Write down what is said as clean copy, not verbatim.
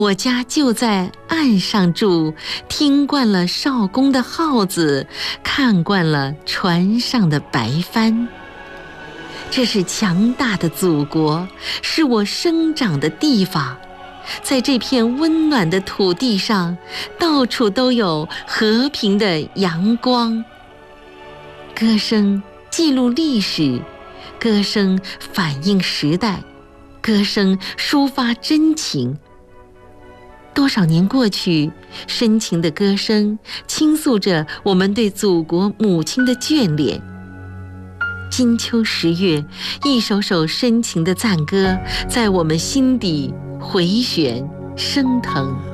我家就在岸上住，听惯了少公的号子，看惯了船上的白帆。这是强大的祖国，是我生长的地方。在这片温暖的土地上，到处都有和平的阳光。歌声记录历史，歌声反映时代，歌声抒发真情。多少年过去，深情的歌声倾诉着我们对祖国母亲的眷恋。金秋10月，一首首深情的赞歌在我们心底回旋升腾。